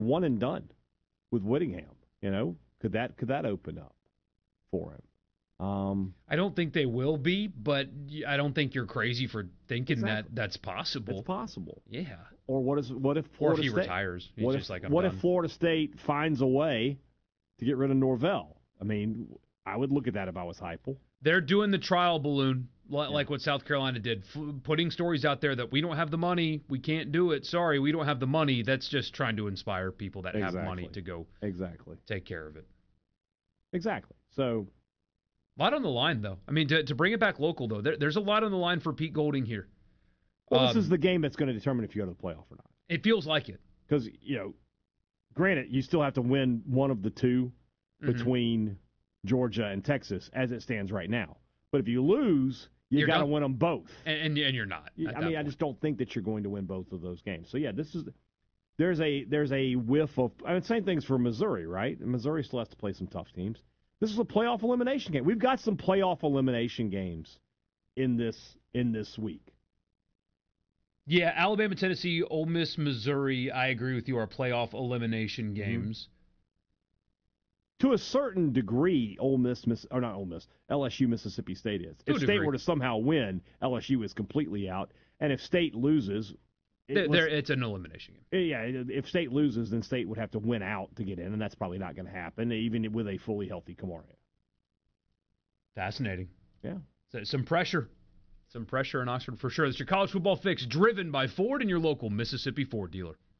one and done with Whittingham. Could that open up for him? I don't think they will be, but I don't think you're crazy for thinking Exactly. that's possible. It's possible. Yeah. Or what if Florida Or if he State retires, he's just like, I'm what done. if Florida State finds a way to get rid of Norvell? I mean, I would look at that if I was Heupel. They're doing the trial balloon, like what South Carolina did, putting stories out there that we don't have the money, we can't do it. Sorry, we don't have the money. That's just trying to inspire people that have money to go take care of it. Exactly. So, a lot on the line, though. I mean, to bring it back local, though, there's a lot on the line for Pete Golding here. Well, this is the game that's going to determine if you go to the playoff or not. It feels like it. Because, granted, you still have to win one of the two between Georgia and Texas as it stands right now. But if you lose, you got to win them both. And you're not. I just don't think that you're going to win both of those games. So, yeah, there's a whiff of – same things for Missouri, right? Missouri still has to play some tough teams. This is a playoff elimination game. We've got some playoff elimination games in this week. Yeah, Alabama, Tennessee, Ole Miss, Missouri, I agree with you, are playoff elimination games. To a certain degree, LSU, Mississippi State is. If State were to somehow win, LSU is completely out. And if State loses, it's an elimination game. Yeah, if State loses, then State would have to win out to get in, and that's probably not going to happen, even with a fully healthy Kamaria. Fascinating. Yeah. So, some pressure in Oxford for sure. It's your college football fix, driven by Ford and your local Mississippi Ford dealer.